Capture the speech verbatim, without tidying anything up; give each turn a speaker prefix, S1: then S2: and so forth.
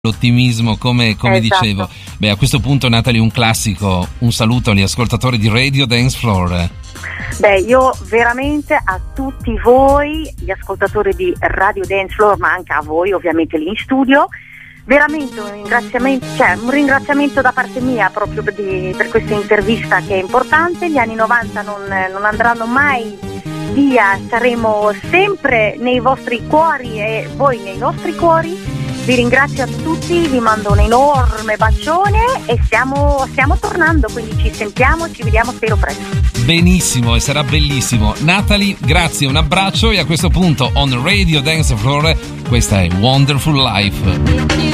S1: l'ottimismo, come, come
S2: esatto.
S1: dicevo. Beh, a questo punto, Natalie, un classico, un saluto agli ascoltatori di Radio Dance Floor.
S2: Beh, io veramente a tutti voi, gli ascoltatori di Radio Dance Floor, ma anche a voi ovviamente lì in studio, veramente un ringraziamento, cioè un ringraziamento da parte mia proprio per, di, per questa intervista che è importante. Gli anni novanta non, non andranno mai via, saremo sempre nei vostri cuori e voi nei nostri cuori. Vi ringrazio a tutti, vi mando un enorme bacione e stiamo, stiamo tornando, quindi ci sentiamo, ci vediamo spero presto.
S1: Benissimo, e sarà bellissimo. Natalie, grazie, un abbraccio, e a questo punto on Radio Dance Floor questa è Wonderful Life.